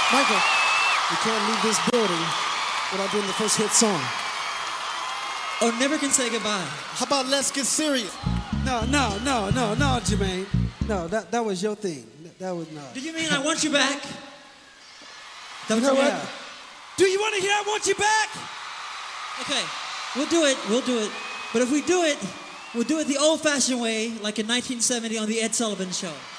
Michael, we can't leave this building without doing the first hit song. Oh, never can say goodbye. How about Let's Get Serious? No, Jermaine. No, that was your thing. That was not. Do you mean I Want You Back? That You know was what? Do you want to hear I Want You Back? Okay, we'll do it. But if we do it, we'll do it the old-fashioned way, like in 1970 on the Ed Sullivan Show.